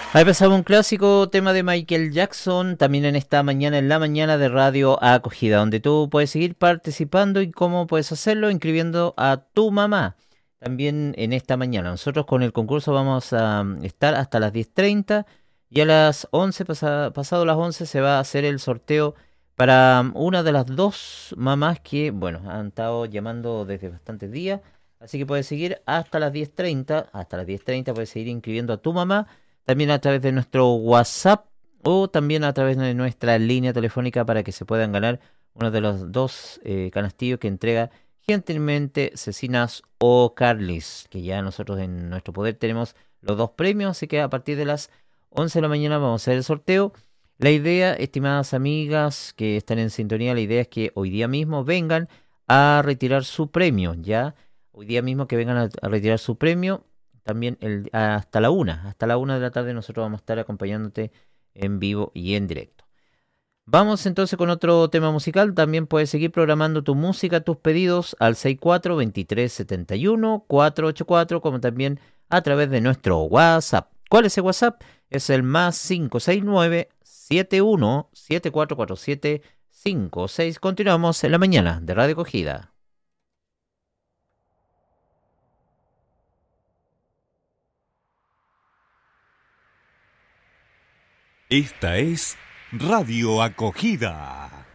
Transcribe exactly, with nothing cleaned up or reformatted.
Ahí pasaba un clásico tema de Michael Jackson, también en esta mañana, en la mañana de Radio Acogida, donde tú puedes seguir participando y cómo puedes hacerlo, inscribiendo a tu mamá. También en esta mañana, nosotros con el concurso vamos a mm, estar hasta las diez treinta y a las once, pasa- pasado las once, se va a hacer el sorteo para mm, una de las dos mamás que, bueno, han estado llamando desde bastantes días. Así que puedes seguir hasta las diez treinta, hasta las diez treinta puedes seguir inscribiendo a tu mamá también a través de nuestro WhatsApp o también a través de nuestra línea telefónica para que se puedan ganar uno de los dos eh, canastillos que entrega gentilmente Cecinas o Carlis, que ya nosotros en nuestro poder tenemos los dos premios, así que a partir de las once de la mañana vamos a hacer el sorteo. La idea, estimadas amigas que están en sintonía, la idea es que hoy día mismo vengan a retirar su premio, ¿ya? Hoy día mismo que vengan a, a retirar su premio también el, hasta la una, hasta la una de la tarde nosotros vamos a estar acompañándote en vivo y en directo. Vamos entonces con otro tema musical. También puedes seguir programando tu música, tus pedidos al sesenta y cuatro, veintitrés, setenta y uno, cuatrocientos ochenta y cuatro, como también a través de nuestro WhatsApp. ¿Cuál es ese WhatsApp? Es el más cinco seis nueve, siete uno siete cuatro cuatro siete cinco seis. Continuamos en la mañana de Radio Cogida. Esta es Radio Acogida.